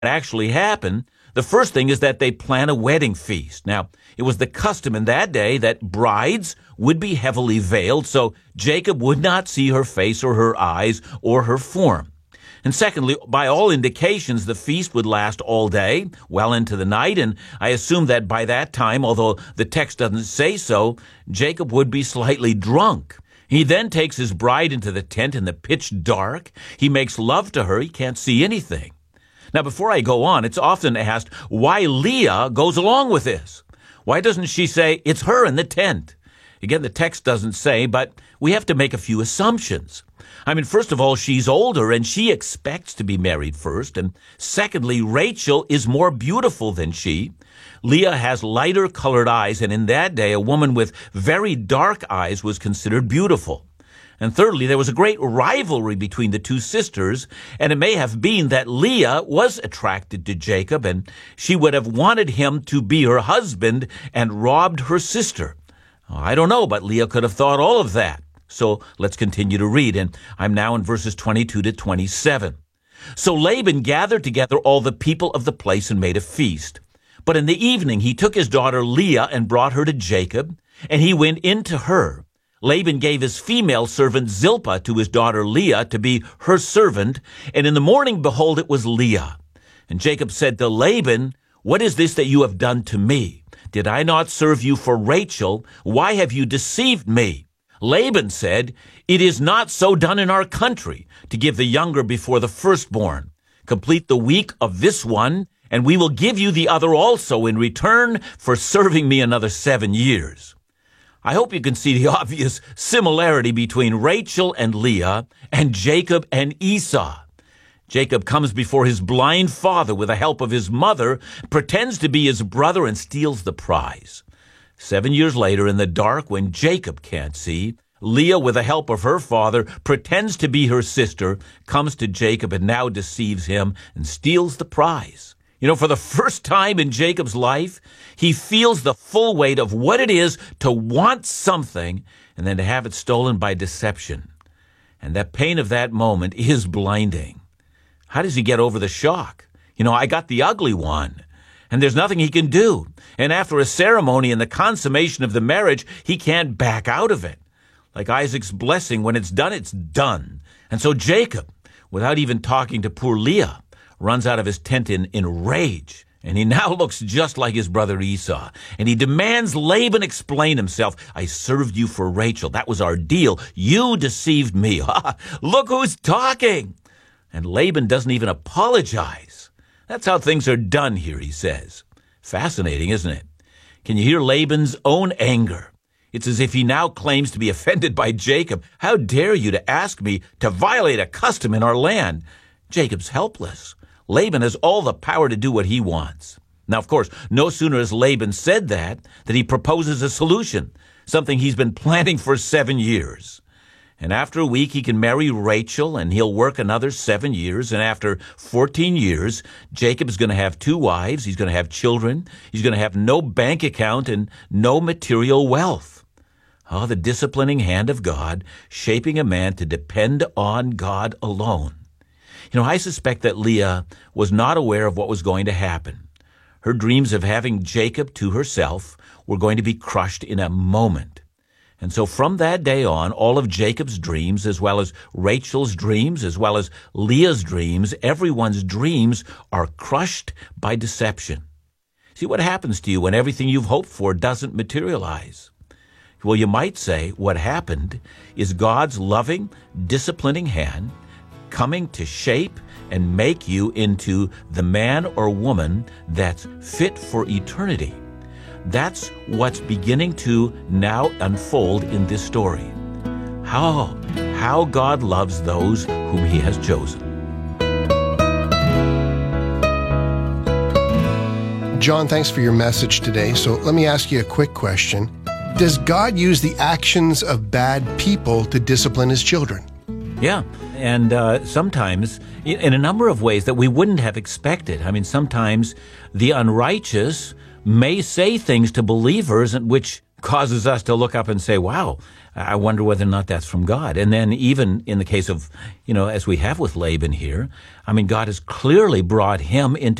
actually happen, the first thing is that they plan a wedding feast. Now, it was the custom in that day that brides would be heavily veiled, so Jacob would not see her face or her eyes or her form. And secondly, by all indications, the feast would last all day, well into the night, and I assume that by that time, although the text doesn't say so, Jacob would be slightly drunk. He then takes his bride into the tent in the pitch dark. He makes love to her. He can't see anything. Now, before I go on, it's often asked why Leah goes along with this. Why doesn't she say, it's her in the tent? Again, the text doesn't say, but we have to make a few assumptions. I mean, first of all, she's older and she expects to be married first. And secondly, Rachel is more beautiful than she. Leah has lighter colored eyes, and in that day, a woman with very dark eyes was considered beautiful. And thirdly, there was a great rivalry between the two sisters, and it may have been that Leah was attracted to Jacob, and she would have wanted him to be her husband and robbed her sister. I don't know, but Leah could have thought all of that. So let's continue to read, and I'm now in verses 22 to 27. So Laban gathered together all the people of the place and made a feast. But in the evening he took his daughter Leah and brought her to Jacob, and he went in to her. Laban gave his female servant Zilpah to his daughter Leah to be her servant, and in the morning, behold, it was Leah. And Jacob said to Laban, "What is this that you have done to me? Did I not serve you for Rachel? Why have you deceived me?" Laban said, "It is not so done in our country, to give the younger before the firstborn. Complete the week of this one, and we will give you the other also in return for serving me another 7 years." I hope you can see the obvious similarity between Rachel and Leah and Jacob and Esau. Jacob comes before his blind father with the help of his mother, pretends to be his brother, and steals the prize. 7 years later, in the dark, when Jacob can't see, Leah, with the help of her father, pretends to be her sister, comes to Jacob and now deceives him and steals the prize. You know, for the first time in Jacob's life, he feels the full weight of what it is to want something and then to have it stolen by deception. And that pain of that moment is blinding. How does he get over the shock? You know, I got the ugly one, and there's nothing he can do. And after a ceremony and the consummation of the marriage, he can't back out of it. Like Isaac's blessing, when it's done. And so Jacob, without even talking to poor Leah, runs out of his tent in rage. And he now looks just like his brother Esau. And he demands Laban explain himself. "I served you for Rachel. That was our deal. You deceived me." Look who's talking. And Laban doesn't even apologize. That's how things are done here, he says. Fascinating, isn't it? Can you hear Laban's own anger? It's as if he now claims to be offended by Jacob. "How dare you to ask me to violate a custom in our land?" Jacob's helpless. Laban has all the power to do what he wants. Now, of course, no sooner has Laban said that he proposes a solution, something he's been planning for 7 years. And after a week, he can marry Rachel, and he'll work another 7 years. And after 14 years, Jacob is going to have 2 wives. He's going to have children. He's going to have no bank account and no material wealth. Oh, the disciplining hand of God, shaping a man to depend on God alone. You know, I suspect that Leah was not aware of what was going to happen. Her dreams of having Jacob to herself were going to be crushed in a moment. And so from that day on, all of Jacob's dreams, as well as Rachel's dreams, as well as Leah's dreams, everyone's dreams are crushed by deception. See what happens to you when everything you've hoped for doesn't materialize. Well, you might say what happened is God's loving, disciplining hand coming to shape and make you into the man or woman that's fit for eternity. That's what's beginning to now unfold in this story. How God loves those whom he has chosen. John, thanks for your message today. So let me ask you a quick question. Does God use the actions of bad people to discipline his children? Yeah, and sometimes in a number of ways that we wouldn't have expected. I mean, sometimes the unrighteous may say things to believers which causes us to look up and say, wow, I wonder whether or not that's from God. And then even in the case of, as we have with Laban here, I mean, God has clearly brought him into